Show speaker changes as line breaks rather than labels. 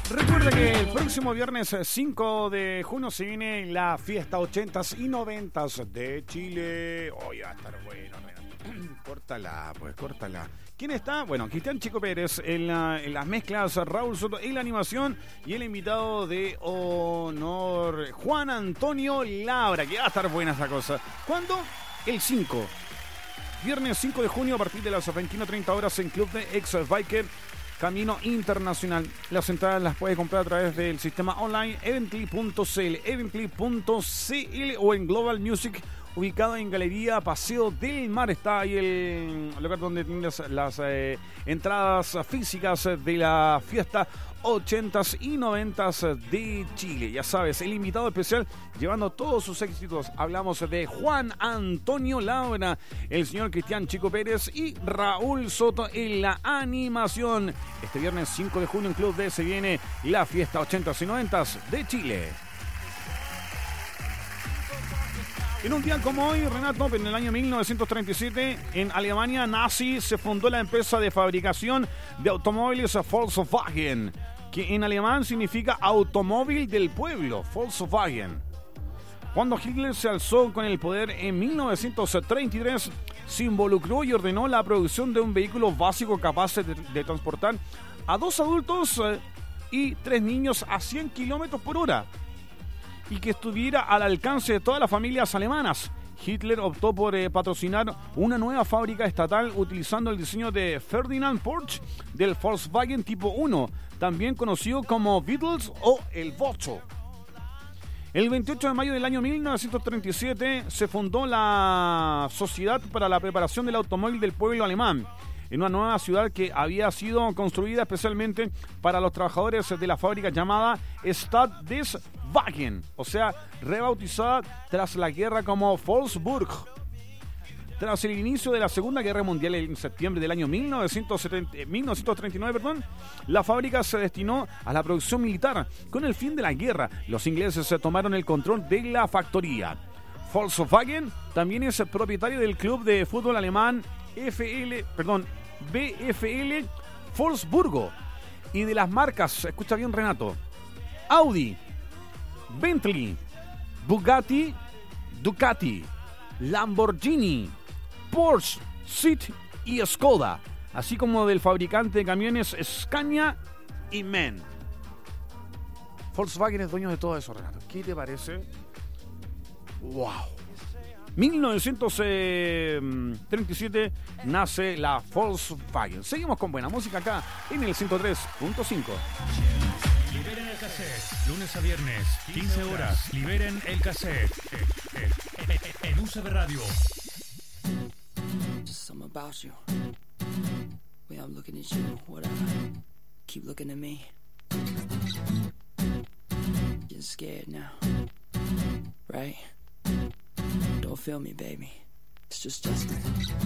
Recuerda que el próximo viernes 5 de junio se viene la fiesta 80s y 90s de Chile. Oye, va a estar bueno, córtala, pues córtala. ¿Quién está? Bueno, Cristian Chico Pérez en las mezclas, Raúl Soto en la animación y el invitado de honor, Juan Antonio Labra, que va a estar buena esa cosa. ¿Cuándo? El 5. Viernes 5 de junio a partir de las 21:30 horas en Club de Ex Biker Camino Internacional. Las entradas las puedes comprar a través del sistema online evently.cl o en Global Music, ubicado en Galería Paseo del Mar. Está ahí el lugar donde tienes las entradas físicas de la fiesta 80s y 90s de Chile. Ya sabes, el invitado especial llevando todos sus éxitos. Hablamos de Juan Antonio Labra, el señor Cristian Chico Pérez y Raúl Soto en la animación. Este viernes 5 de junio en Club D se viene la fiesta 80s y 90s de Chile. En un día como hoy, Renato, en el año 1937, en Alemania nazi se fundó la empresa de fabricación de automóviles Volkswagen, que en alemán significa automóvil del pueblo, Volkswagen. Cuando Hitler se alzó con el poder en 1933, se involucró y ordenó la producción de un vehículo básico capaz de transportar a 2 adultos y 3 niños a 100 kilómetros por hora. Y que estuviera al alcance de todas las familias alemanas. Hitler optó por patrocinar una nueva fábrica estatal utilizando el diseño de Ferdinand Porsche del Volkswagen Tipo 1, también conocido como Beetles o el Bocho. El 28 de mayo del año 1937 se fundó la Sociedad para la Preparación del Automóvil del Pueblo Alemán, en una nueva ciudad que había sido construida especialmente para los trabajadores de la fábrica llamada Stadt des Wagen, o sea, rebautizada tras la guerra como Wolfsburg. Tras el inicio de la Segunda Guerra Mundial en septiembre del año 1939, la fábrica se destinó a la producción militar. Con el fin de la guerra, los ingleses se tomaron el control de la factoría. Volkswagen también es propietario del club de fútbol alemán BFL Wolfsburgo y de las marcas, escucha bien Renato, Audi, Bentley, Bugatti, Ducati, Lamborghini, Porsche, Seat y Skoda, así como del fabricante de camiones Scania y MAN. Volkswagen es dueño de todo eso, Renato. ¿Qué te parece? ¡Wow! 1937 nace la Volkswagen. Seguimos con buena música acá en el 103.5.
Liberen el cassette. Lunes a viernes, 15 horas. Liberen el cassette. En UCB Radio.
Just something about you. Way I'm looking at you, whatever. Keep looking at me. Getting scared now. Right? Don't feel me, baby. It's just Justin.